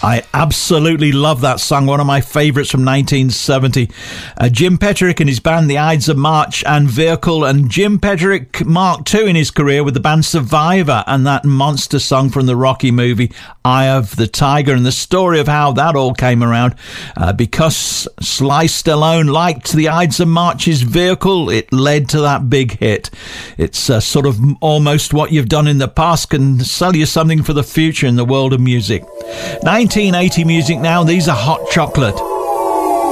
I absolutely love that song, one of my favourites from 1970. Jim Petterick and his band, the Ides of March and Vehicle, and Jim Petterick Mark II in his career with the band Survivor and that monster song from the Rocky movie, Eye of the Tiger, and the story of how that all came around. Because Sly Stallone liked the Ides of March's Vehicle, it led to that big hit. It's sort of almost what you've done in the past can sell you something for the future in the world of music. 1980 music now. These are Hot Chocolate.